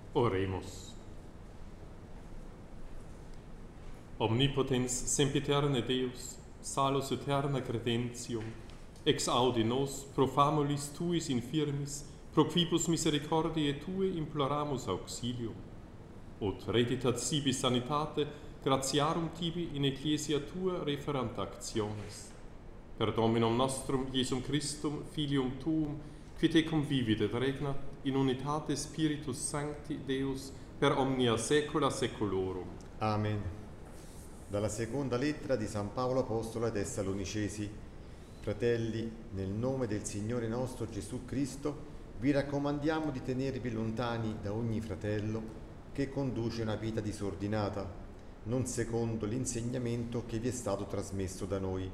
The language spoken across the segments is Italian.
Oremus. Omnipotens sempiterne Deus, salus eterna credentium, ex audi nos pro famulis tuis infirmis, pro quibus misericordiae tue imploramus auxilium. Ut reditat sibi sanitate, gratiarum tibi in ecclesia tua referant actiones. Per Dominum nostrum Iesum Christum, Filium tuum, qui te convivit et regnat in unitate Spiritus Sancti Deus per omnia saecula saeculorum. Amen. Dalla seconda lettera di San Paolo Apostolo ai Tessalonicesi. Fratelli, nel nome del Signore nostro Gesù Cristo, vi raccomandiamo di tenervi lontani da ogni fratello che conduce una vita disordinata, non secondo l'insegnamento che vi è stato trasmesso da noi.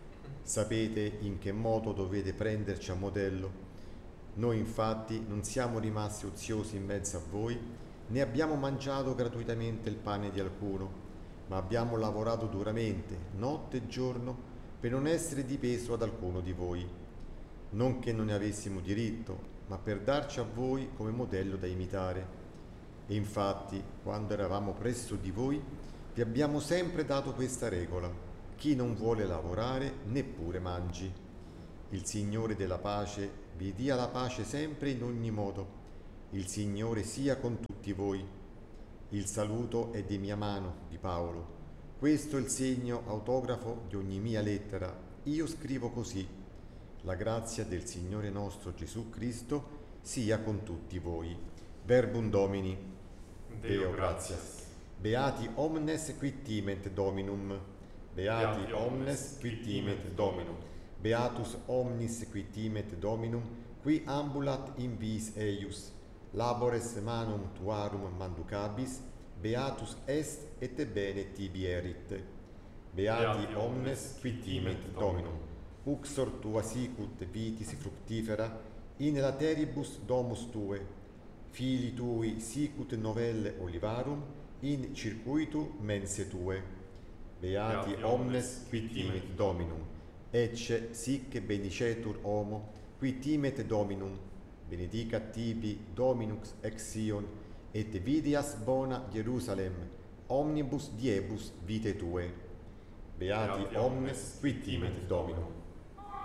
Sapete in che modo dovete prenderci a modello. Noi infatti non siamo rimasti oziosi in mezzo a voi, né abbiamo mangiato gratuitamente il pane di alcuno, ma abbiamo lavorato duramente, notte e giorno, per non essere di peso ad alcuno di voi. Non che non ne avessimo diritto, ma per darci a voi come modello da imitare. E infatti, quando eravamo presso di voi, vi abbiamo sempre dato questa regola: chi non vuole lavorare, neppure mangi. Il Signore della pace vi dia la pace sempre in ogni modo. Il Signore sia con tutti voi. Il saluto è di mia mano, di Paolo. Questo è il segno autografo di ogni mia lettera. Io scrivo così. La grazia del Signore nostro Gesù Cristo sia con tutti voi. Verbum Domini. Deo gratias. Beati omnes qui timent Dominum. Beati omnes qui timent Dominum. Beatus omnis qui timet Dominum, qui ambulat in vis eius. Labores manum tuarum manducabis, beatus est et bene tibi erit. Beati omnes qui timet Dominum. Uxor tua sicut vitis fructifera, in lateribus domus tue. Fili tui sicut novelle olivarum, in circuitu mense tue. Beati omnes qui timet Dominum. Ecce sic bendicetur homo, qui timet Dominum, benedicat tibi Dominus ex Sion, et vidias bona Jerusalem, omnibus diebus vitae tue. Beati omnes qui timet Dominum.